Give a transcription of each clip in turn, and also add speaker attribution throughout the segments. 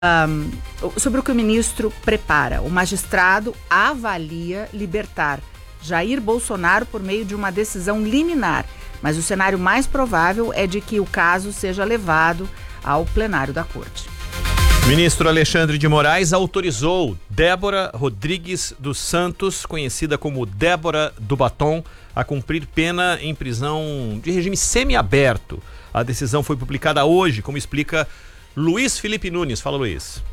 Speaker 1: sobre o que o ministro prepara. O magistrado avalia libertar Jair Bolsonaro por meio de uma decisão liminar, mas o cenário mais provável é de que o caso seja levado ao plenário da Corte.
Speaker 2: O ministro Alexandre de Moraes autorizou Débora Rodrigues dos Santos, conhecida como Débora do Batom, a cumprir pena em prisão de regime semiaberto. A decisão foi publicada hoje, como explica Luiz Felipe Nunes. Fala, Luiz.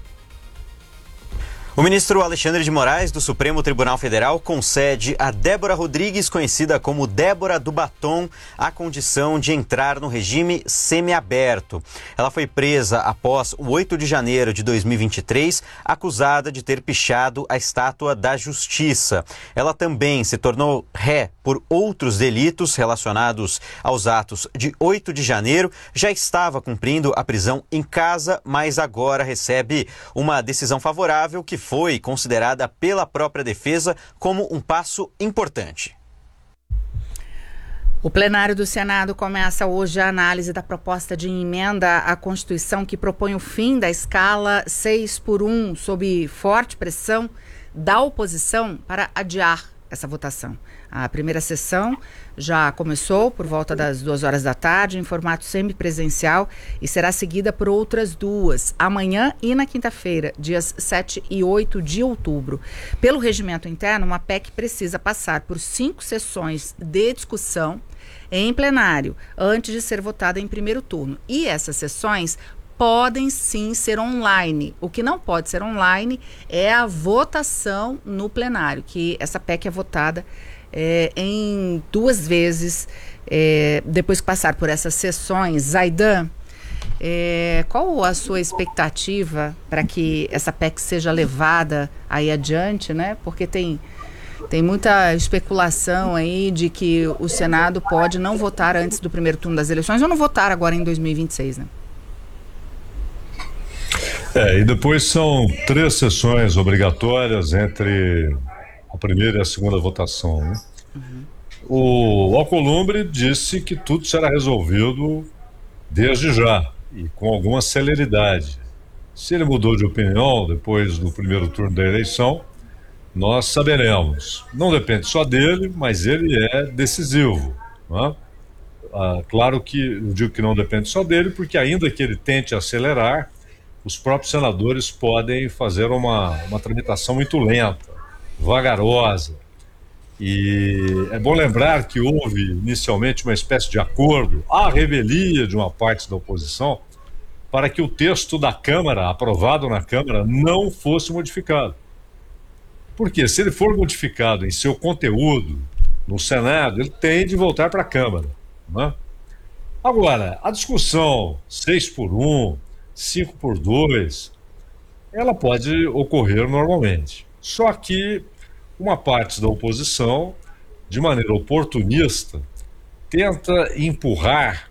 Speaker 3: O ministro Alexandre de Moraes, do Supremo Tribunal Federal, concede a Débora Rodrigues, conhecida como Débora do Batom, a condição de entrar no regime semiaberto. Ela foi presa após o 8 de janeiro de 2023, acusada de ter pichado a Estátua da Justiça. Ela também se tornou ré por outros delitos relacionados aos atos de 8 de janeiro. Já estava cumprindo a prisão em casa, mas agora recebe uma decisão favorável que foi considerada pela própria defesa como um passo importante.
Speaker 1: O plenário do Senado começa hoje a análise da proposta de emenda à Constituição que propõe o fim da escala 6x1, sob forte pressão da oposição para adiar essa votação. A primeira sessão já começou por volta das 2 horas da tarde, em formato semipresencial, e será seguida por outras 2, amanhã e na quinta-feira, dias 7 e 8 de outubro. Pelo regimento interno, uma PEC precisa passar por 5 sessões de discussão em plenário, antes de ser votada em primeiro turno. E essas sessões podem sim ser online. O que não pode ser online é a votação no plenário, que essa PEC é votada em 2 vezes depois que passar por essas sessões. Zaidan, qual a sua expectativa para que essa PEC seja levada aí adiante, né? Porque tem muita especulação aí de que o Senado pode não votar antes do primeiro turno das eleições ou não votar agora em 2026, né?
Speaker 4: E depois são 3 sessões obrigatórias entre a primeira e a segunda votação, né? O Alcolumbre disse que tudo será resolvido desde já e com alguma celeridade. Se ele mudou de opinião depois do primeiro turno da eleição, nós saberemos. Não depende só dele, mas ele é decisivo, né? Claro que eu digo que não depende só dele, porque ainda que ele tente acelerar, os próprios senadores podem fazer uma tramitação muito lenta, vagarosa. E é bom lembrar que houve inicialmente uma espécie de acordo, à revelia de uma parte da oposição, para que o texto da Câmara, aprovado na Câmara, não fosse modificado. Porque se ele for modificado em seu conteúdo no Senado, ele tem de voltar para a Câmara, né? Agora, a discussão 6x1, 5x2, ela pode ocorrer normalmente. Só que uma parte da oposição, de maneira oportunista, tenta empurrar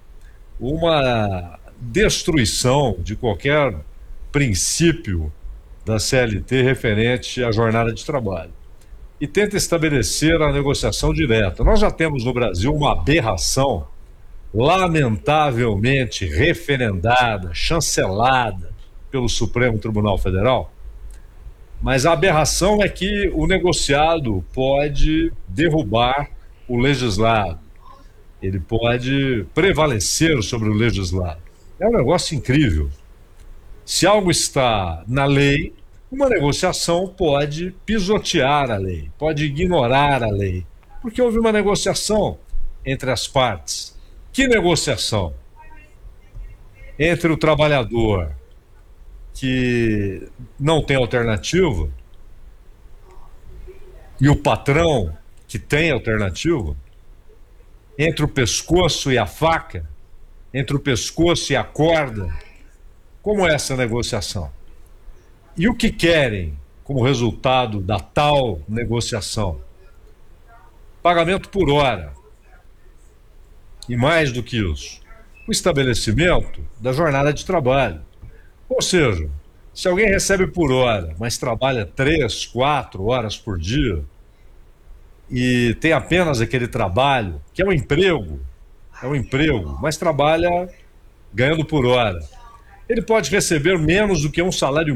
Speaker 4: uma destruição de qualquer princípio da CLT referente à jornada de trabalho e tenta estabelecer a negociação direta. Nós já temos no Brasil uma aberração lamentavelmente referendada, chancelada pelo Supremo Tribunal Federal, mas a aberração é que o negociado pode derrubar o legislado, ele pode prevalecer sobre o legislado. É um negócio incrível. Se algo está na lei, uma negociação pode pisotear a lei, pode ignorar a lei, porque houve uma negociação entre as partes. Que negociação? Entre o trabalhador que não tem alternativa e o patrão que tem alternativa? Entre o pescoço e a faca? Entre o pescoço e a corda? Como é essa negociação? E o que querem como resultado da tal negociação? Pagamento por hora. E mais do que isso, o estabelecimento da jornada de trabalho. Ou seja, se alguém recebe por hora, mas trabalha 3, 4 horas por dia e tem apenas aquele trabalho, que é um emprego, mas trabalha ganhando por hora. ele pode receber menos do que um salário